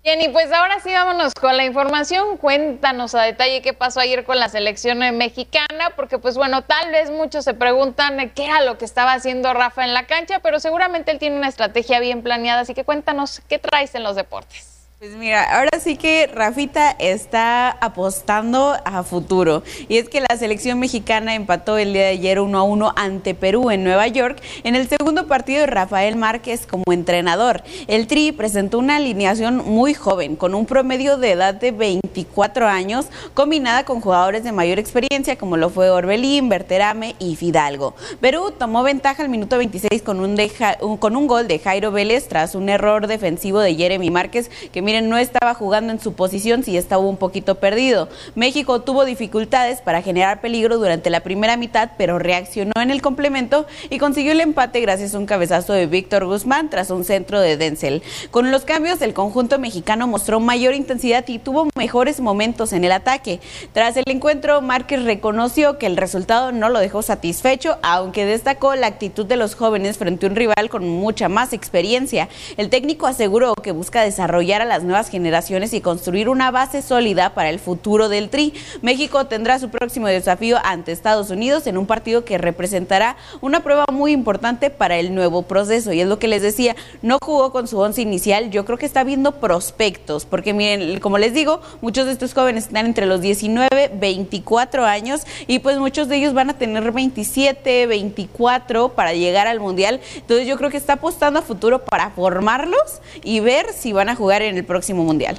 Jenny, pues ahora sí vámonos con la información. Cuéntanos a detalle qué pasó ayer con la selección mexicana, porque pues bueno, tal vez muchos se preguntan qué era lo que estaba haciendo Rafa en la cancha, pero seguramente él tiene una estrategia bien planeada, así que cuéntanos qué traes en los deportes. Pues mira, ahora sí que Rafita está apostando a futuro, y es que la selección mexicana empató el día de ayer 1-1 ante Perú en Nueva York en el segundo partido de Rafael Márquez como entrenador. El Tri presentó una alineación muy joven, con un promedio de edad de 24 años, combinada con jugadores de mayor experiencia como lo fue Orbelín, Berterame y Fidalgo. Perú tomó ventaja al minuto 26 con un gol de Jairo Vélez tras un error defensivo de Jeremy Márquez, que miren, no estaba jugando en su posición, sí estaba un poquito perdido. México tuvo dificultades para generar peligro durante la primera mitad, pero reaccionó en el complemento y consiguió el empate gracias a un cabezazo de Víctor Guzmán tras un centro de Denzel. Con los cambios, el conjunto mexicano mostró mayor intensidad y tuvo mejores momentos en el ataque. Tras el encuentro, Márquez reconoció que el resultado no lo dejó satisfecho, aunque destacó la actitud de los jóvenes frente a un rival con mucha más experiencia. El técnico aseguró que busca desarrollar a las nuevas generaciones y construir una base sólida para el futuro del Tri. México tendrá su próximo desafío ante Estados Unidos en un partido que representará una prueba muy importante para el nuevo proceso, y es lo que les decía, no jugó con su once inicial. Yo creo que está viendo prospectos, porque miren, como les digo, muchos de estos jóvenes están entre los 19, 24 años, y pues muchos de ellos van a tener 27, 24 para llegar al Mundial. Entonces yo creo que está apostando a futuro para formarlos y ver si van a jugar en el próximo Mundial.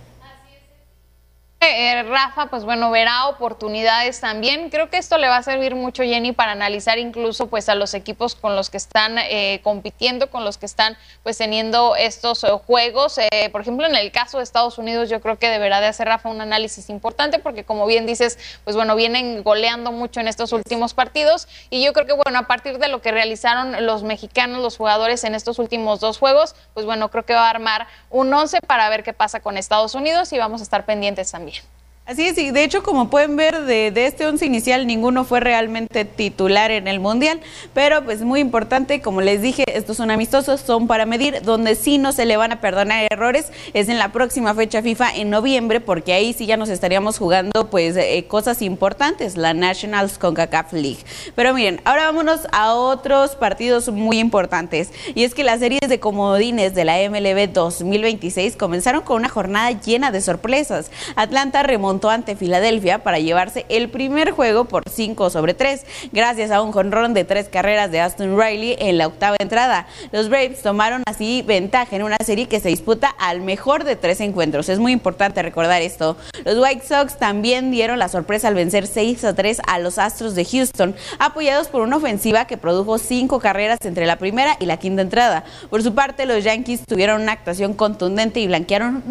Rafa, pues bueno, verá oportunidades también. Creo que esto le va a servir mucho, Jenny, para analizar incluso pues a los equipos con los que están compitiendo, con los que están pues teniendo estos juegos. Por ejemplo, en el caso de Estados Unidos, yo creo que deberá de hacer Rafa un análisis importante, porque como bien dices, pues bueno, vienen goleando mucho en estos últimos partidos, y yo creo que bueno, a partir de lo que realizaron los mexicanos, los jugadores en estos últimos dos juegos, pues bueno, creo que va a armar un 11 para ver qué pasa con Estados Unidos, y vamos a estar pendientes también. Así es, y de hecho, como pueden ver, de este once inicial ninguno fue realmente titular en el Mundial, pero pues muy importante, como les dije, estos son amistosos, son para medir. Donde sí no se le van a perdonar errores es en la próxima fecha FIFA en noviembre, porque ahí sí ya nos estaríamos jugando pues cosas importantes, la Nationals CONCACAF League. Pero miren, ahora vámonos a otros partidos muy importantes, y es que las series de comodines de la MLB 2026 comenzaron con una jornada llena de sorpresas. Atlanta remontó ante Filadelfia para llevarse el primer juego por 5-3, gracias a un jonrón de 3 carreras de Austin Riley en la octava entrada. Los Braves tomaron así ventaja en una serie que se disputa al mejor de 3 encuentros. Es muy importante recordar esto. Los White Sox también dieron la sorpresa al vencer 6-3 a los Astros de Houston, apoyados por una ofensiva que produjo 5 carreras entre la primera y la quinta entrada. Por su parte, los Yankees tuvieron una actuación contundente y blanquearon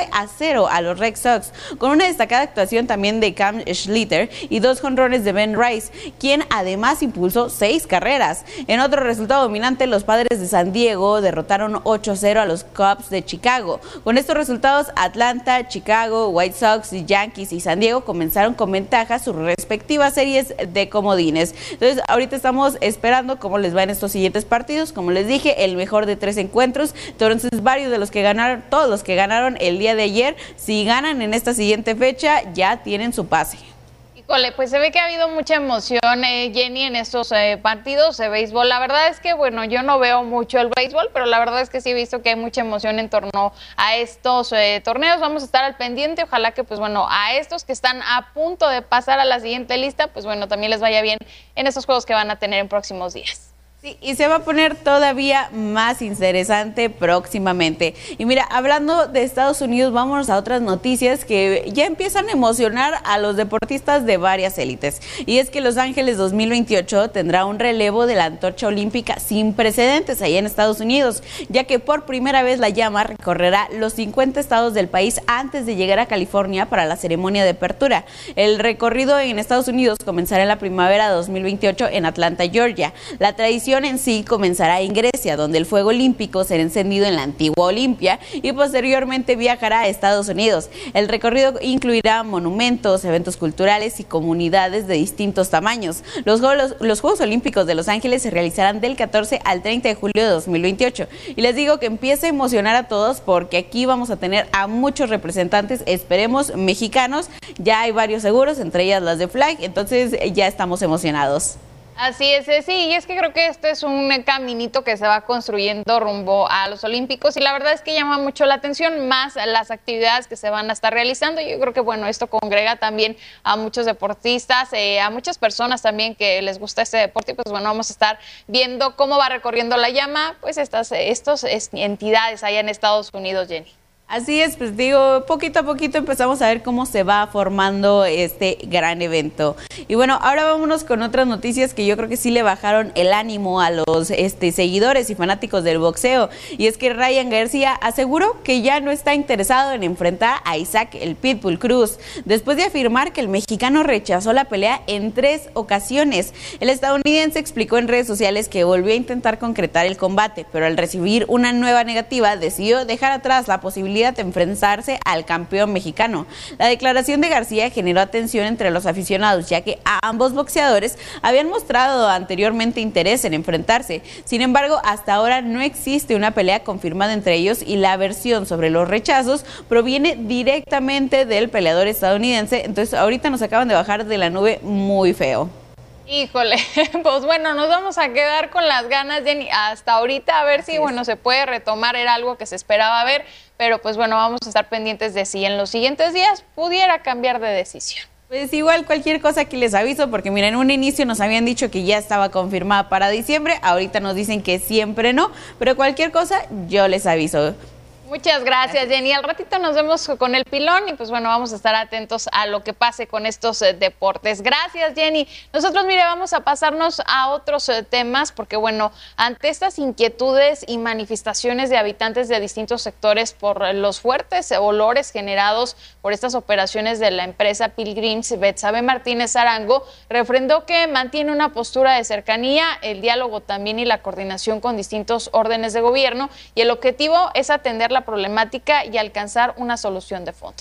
9-0 a los Red Sox, con una destacada actuación también de Cam Schlitter y 2 jonrones de Ben Rice, quien además impulsó 6 carreras. En otro resultado dominante, los Padres de San Diego derrotaron 8-0 a los Cubs de Chicago. Con estos resultados, Atlanta, Chicago, White Sox, Yankees y San Diego comenzaron con ventaja sus respectivas series de comodines. Entonces, ahorita estamos esperando cómo les va en estos siguientes partidos. Como les dije, el mejor de 3 encuentros. Entonces, varios de los que ganaron, todos los que ganaron el día de ayer, si ganan en esta siguiente fecha, ya tienen su pase. Híjole, pues se ve que ha habido mucha emoción, Jenny, en estos partidos de béisbol. La verdad es que, bueno, yo no veo mucho el béisbol, pero la verdad es que sí he visto que hay mucha emoción en torno a estos torneos. Vamos a estar al pendiente. Ojalá que, pues bueno, a estos que están a punto de pasar a la siguiente lista, pues bueno, también les vaya bien en estos juegos que van a tener en próximos días. Sí, y se va a poner todavía más interesante próximamente. Y mira, hablando de Estados Unidos, vámonos a otras noticias que ya empiezan a emocionar a los deportistas de varias élites. Y es que Los Ángeles 2028 tendrá un relevo de la antorcha olímpica sin precedentes allá en Estados Unidos, ya que por primera vez la llama recorrerá los 50 estados del país antes de llegar a California para la ceremonia de apertura. El recorrido en Estados Unidos comenzará en la primavera de 2028 en Atlanta, Georgia. La tradición celebración en sí comenzará en Grecia, donde el fuego olímpico será encendido en la antigua Olimpia y posteriormente viajará a Estados Unidos. El recorrido incluirá monumentos, eventos culturales y comunidades de distintos tamaños. Los Juegos Olímpicos de Los Ángeles se realizarán del 14 al 30 de julio de 2028. Y les digo que empieza a emocionar a todos porque aquí vamos a tener a muchos representantes, esperemos, mexicanos. Ya hay varios seguros, entre ellas las de Flag, entonces ya estamos emocionados. Así es, sí, y es que creo que este es un caminito que se va construyendo rumbo a los Olímpicos y la verdad es que llama mucho la atención, más las actividades que se van a estar realizando. Yo creo que, bueno, esto congrega también a muchos deportistas, a muchas personas también que les gusta este deporte y pues bueno, vamos a estar viendo cómo va recorriendo la llama, pues estas entidades allá en Estados Unidos, Jenny. Así es, pues digo, poquito a poquito empezamos a ver cómo se va formando este gran evento. Y bueno, ahora vámonos con otras noticias que yo creo que sí le bajaron el ánimo a los seguidores y fanáticos del boxeo. Y es que Ryan García aseguró que ya no está interesado en enfrentar a Isaac el Pitbull Cruz, después de afirmar que el mexicano rechazó la pelea en 3 ocasiones. El estadounidense explicó en redes sociales que volvió a intentar concretar el combate, pero al recibir una nueva negativa decidió dejar atrás la posibilidad de enfrentarse al campeón mexicano. La declaración de García generó atención entre los aficionados, ya que ambos boxeadores habían mostrado anteriormente interés en enfrentarse. Sin embargo, hasta ahora no existe una pelea confirmada entre ellos y la versión sobre los rechazos proviene directamente del peleador estadounidense. Entonces, ahorita nos acaban de bajar de la nube muy feo. Híjole, pues bueno, nos vamos a quedar con las ganas, Jenny, hasta ahorita a ver si, bueno, se puede retomar, era algo que se esperaba ver, pero pues bueno, vamos a estar pendientes de si en los siguientes días pudiera cambiar de decisión. Pues igual cualquier cosa aquí les aviso, porque miren, en un inicio nos habían dicho que ya estaba confirmada para diciembre, ahorita nos dicen que siempre no, pero cualquier cosa yo les aviso. Muchas gracias, Jenny. Al ratito nos vemos con el pilón y pues bueno, vamos a estar atentos a lo que pase con estos deportes. Gracias, Jenny. Nosotros, mire, vamos a pasarnos a otros temas porque bueno, ante estas inquietudes y manifestaciones de habitantes de distintos sectores por los fuertes olores generados por estas operaciones de la empresa Pilgrims, Betsabe Martínez Arango refrendó que mantiene una postura de cercanía, el diálogo también y la coordinación con distintos órdenes de gobierno y el objetivo es atender la problemática y alcanzar una solución de fondo.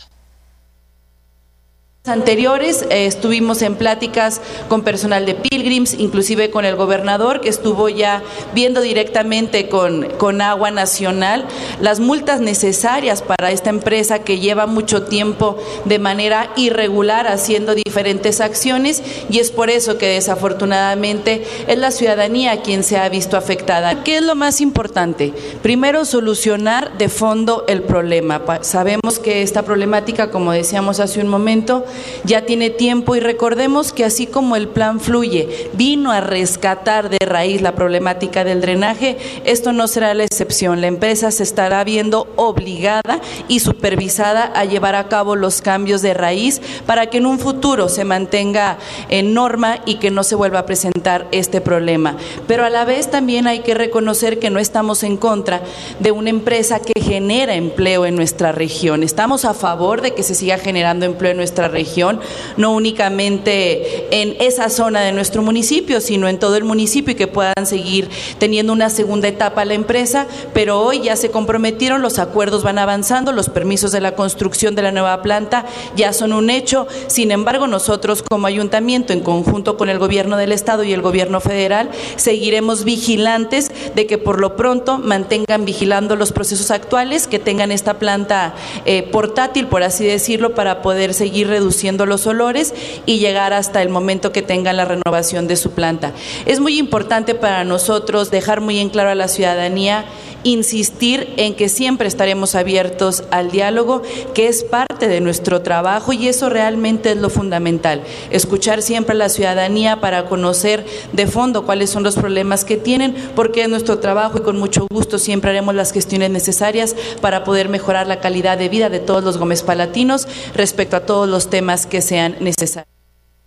Anteriores estuvimos en pláticas con personal de Pilgrims, inclusive con el gobernador que estuvo ya viendo directamente con Agua Nacional las multas necesarias para esta empresa que lleva mucho tiempo de manera irregular haciendo diferentes acciones y es por eso que desafortunadamente es la ciudadanía quien se ha visto afectada. ¿Qué es lo más importante? Primero, solucionar de fondo el problema. Sabemos que esta problemática, como decíamos hace un momento, ya tiene tiempo y recordemos que así como el plan Fluye vino a rescatar de raíz la problemática del drenaje, esto no será la excepción. La empresa se estará viendo obligada y supervisada a llevar a cabo los cambios de raíz para que en un futuro se mantenga en norma y que no se vuelva a presentar este problema. Pero a la vez también hay que reconocer que no estamos en contra de una empresa que genera empleo en nuestra región. Estamos a favor de que se siga generando empleo en nuestra región, no únicamente en esa zona de nuestro municipio, sino en todo el municipio y que puedan seguir teniendo una segunda etapa la empresa, pero hoy ya se comprometieron, los acuerdos van avanzando, los permisos de la construcción de la nueva planta ya son un hecho. Sin embargo, nosotros como ayuntamiento, en conjunto con el gobierno del estado y el gobierno federal, seguiremos vigilantes de que por lo pronto mantengan vigilando los procesos actuales, que tengan esta planta portátil, por así decirlo, para poder seguir reduciendo los olores y llegar hasta el momento que tengan la renovación de su planta. Es muy importante para nosotros dejar muy en claro a la ciudadanía, insistir en que siempre estaremos abiertos al diálogo, que es parte de nuestro trabajo y eso realmente es lo fundamental, escuchar siempre a la ciudadanía para conocer de fondo cuáles son los problemas que tienen, porque es nuestro trabajo y con mucho gusto siempre haremos las gestiones necesarias para poder mejorar la calidad de vida de todos los gómezpalatinos respecto a todos los temas que sean necesarios.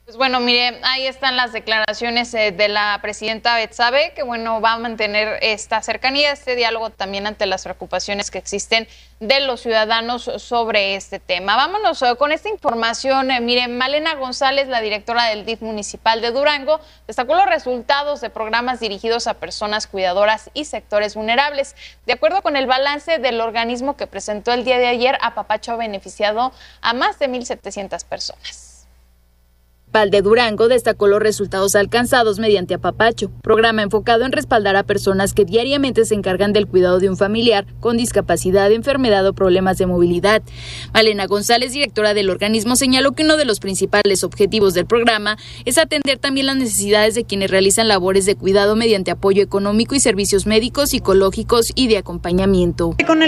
Pues bueno, mire, ahí están las declaraciones de la presidenta Betsabe, que bueno, va a mantener esta cercanía, este diálogo también ante las preocupaciones que existen de los ciudadanos sobre este tema. Vámonos con esta información. Mire, Malena González, la directora del DIF municipal de Durango, destacó los resultados de programas dirigidos a personas cuidadoras y sectores vulnerables. De acuerdo con el balance del organismo que presentó el día de ayer, Apapacho ha beneficiado a más de 1,700 personas. De Durango destacó los resultados alcanzados mediante Apapacho, programa enfocado en respaldar a personas que diariamente se encargan del cuidado de un familiar con discapacidad, enfermedad o problemas de movilidad. Malena González, directora del organismo, señaló que uno de los principales objetivos del programa es atender también las necesidades de quienes realizan labores de cuidado mediante apoyo económico y servicios médicos, psicológicos y de acompañamiento.